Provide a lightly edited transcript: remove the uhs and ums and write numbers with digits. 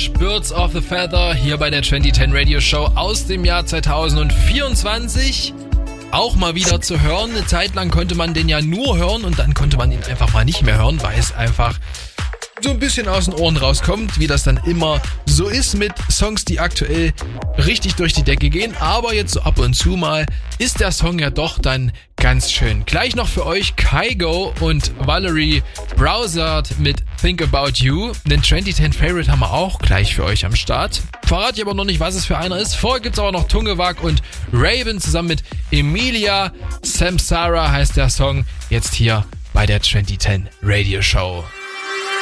Rush, Birds of the Feather, hier bei der 2010 Radio Show aus dem Jahr 2024. Auch mal wieder zu hören. Eine Zeit lang konnte man den ja nur hören und dann konnte man ihn einfach mal nicht mehr hören, weil es einfach so ein bisschen aus den Ohren rauskommt, wie das dann immer so ist mit Songs, die aktuell richtig durch die Decke gehen. Aber jetzt so ab und zu mal ist der Song ja doch dann ganz schön. Gleich noch für euch Kygo und Valerie Browsard mit Think About You. Den 2010 Favorite haben wir auch gleich für euch am Start. Verrate ich aber noch nicht, was es für einer ist. Vorher gibt's aber noch Tungewag und Raven zusammen mit Emilia. Samsara heißt der Song. Jetzt hier bei der 2010 Radio Show.